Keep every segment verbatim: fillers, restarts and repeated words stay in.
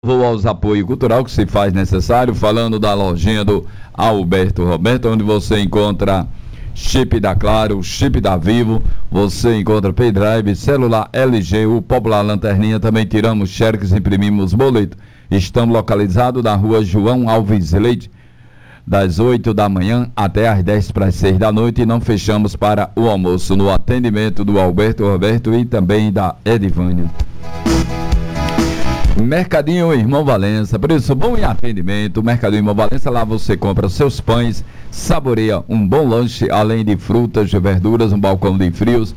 Vou aos apoio cultural que se faz necessário, falando da lojinha do Alberto Roberto, onde você encontra chip da Claro, chip da Vivo, você encontra pendrive, celular L G, o popular lanterninha, também tiramos xerox, imprimimos boleto. Estamos localizados na rua João Alves Leite, das oito da manhã até as dez para as seis da noite, e não fechamos para o almoço, no atendimento do Alberto Roberto e também da Edivânia. Mercadinho Irmão Valença, preço bom e atendimento. Mercadinho Irmão Valença, lá você compra seus pães, saboreia um bom lanche, além de frutas, verduras, um balcão de frios.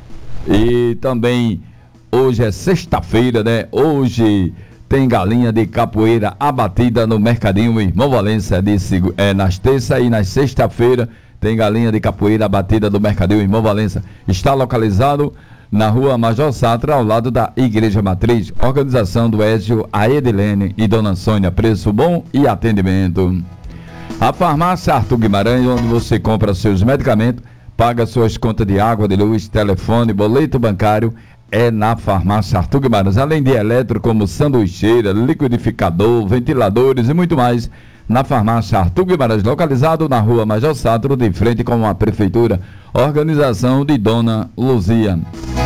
E também, hoje é sexta-feira, né? Hoje tem galinha de capoeira abatida no Mercadinho Irmão Valença, de, é, nas terça e nas sexta-feira tem galinha de capoeira abatida do Mercadinho Irmão Valença. Está localizado na rua Major Satra, ao lado da Igreja Matriz. Organização do Ézio, a Edilene e Dona Sônia. Preço bom e atendimento. A farmácia Arthur Guimarães, onde você compra seus medicamentos, paga suas contas de água, de luz, telefone, boleto bancário, é na farmácia Arthur Guimarães. Além de eletro, como sanduicheira, liquidificador, ventiladores e muito mais, na farmácia Arthur Guimarães, localizado na rua Major Satra, de frente com a prefeitura. Organização de Dona Luzia.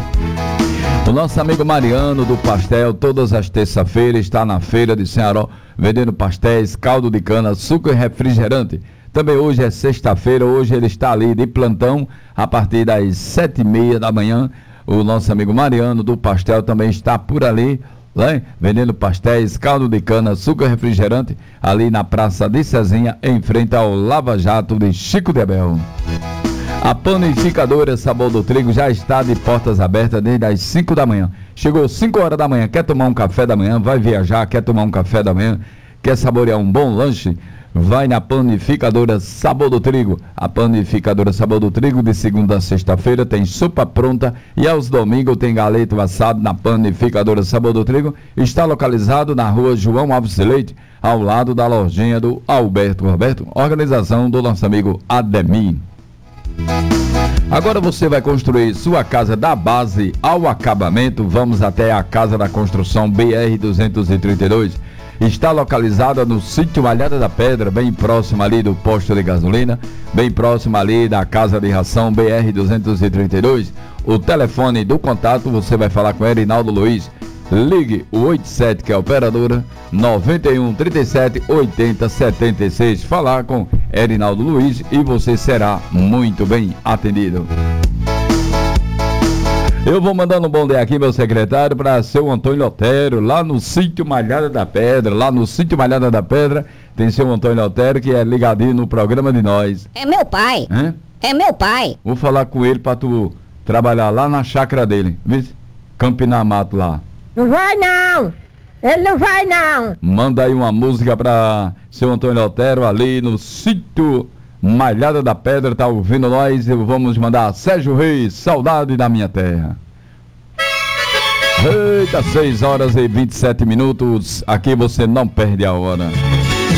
O nosso amigo Mariano do Pastel, todas as terças-feiras, está na feira de Ceará, vendendo pastéis, caldo de cana, suco e refrigerante. Também hoje é sexta-feira, hoje ele está ali de plantão, a partir das sete e meia da manhã. O nosso amigo Mariano do Pastel também está por ali, né, vendendo pastéis, caldo de cana, suco e refrigerante, ali na Praça de Cezinha, em frente ao Lava Jato de Chico de Abel. A panificadora Sabor do Trigo já está de portas abertas desde as cinco da manhã. Chegou cinco horas da manhã, quer tomar um café da manhã, vai viajar, quer tomar um café da manhã, quer saborear um bom lanche, vai na panificadora Sabor do Trigo. A panificadora Sabor do Trigo, de segunda a sexta-feira, tem sopa pronta, e aos domingos tem galeto assado na panificadora Sabor do Trigo. Está localizado na rua João Alves Leite, ao lado da lojinha do Alberto Roberto. Organização do nosso amigo Ademir. Agora você vai construir sua casa da base ao acabamento. Vamos até a Casa da Construção B R duzentos e trinta e dois. Está localizada no sítio Malhada da Pedra, bem próximo ali do posto de gasolina, bem próximo ali da Casa de Ração B R duzentos e trinta e dois. O telefone do contato, você vai falar com Erinaldo Luiz. Ligue o oitenta e sete, que é a operadora, noventa e um, trinta e sete, oitenta, setenta e seis. Falar com Erinaldo Luiz e você será muito bem atendido. Eu vou mandando um bom dia aqui, meu secretário, para seu Antônio Otero, lá no sítio Malhada da Pedra. Lá no sítio Malhada da Pedra tem seu Antônio Otero, que é ligadinho no programa de nós. É meu pai. Hã? É meu pai. Vou falar com ele para tu trabalhar lá na chácara dele, viu? Campinar mato lá. Não vai não! Ele não vai não! Manda aí uma música para seu Antônio Otero, ali no sítio Malhada da Pedra, tá ouvindo nós? E vamos mandar Sérgio Reis, Saudade da Minha Terra. Eita, seis horas e vinte e sete minutos, aqui você não perde a hora.